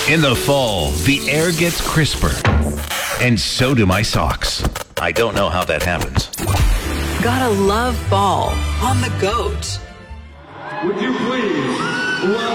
In the fall, the air gets crisper, and so do my socks. I don't know how that happens. Gotta love fall on the goat. Would you please